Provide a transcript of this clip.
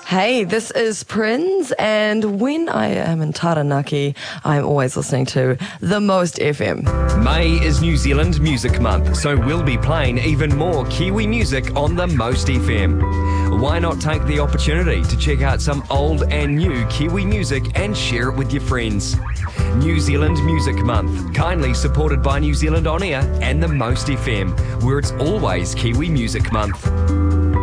Hey, this is Prince, and when I am in Taranaki, I'm always listening to The Most FM. May is New Zealand Music Month, so we'll be playing even more Kiwi music on The Most FM. Why not take the opportunity to check out some old and new Kiwi music and share it with your friends? New Zealand Music Month, kindly supported by New Zealand On Air and The Most FM, where it's always Kiwi Music Month.